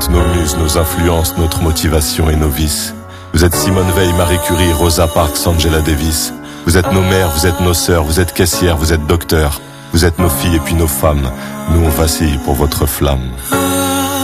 nos muses, nos influences, notre motivation et nos vices. Vous êtes Simone Veil, Marie Curie, Rosa Parks, Angela Davis. Vous êtes nos mères, vous êtes nos sœurs, vous êtes caissières, vous êtes docteurs. Vous êtes nos filles et puis nos femmes. Nous on vacille pour votre flamme.